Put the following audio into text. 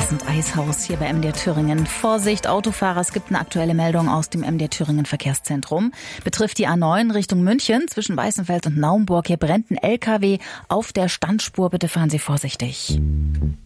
und Eishaus hier bei MDR Thüringen. Vorsicht, Autofahrer, es gibt eine aktuelle Meldung aus dem MDR Thüringen Verkehrszentrum. Betrifft die A9 Richtung München zwischen Weißenfels und Naumburg. Hier brennt ein LKW auf der Standspur. Bitte fahren Sie vorsichtig.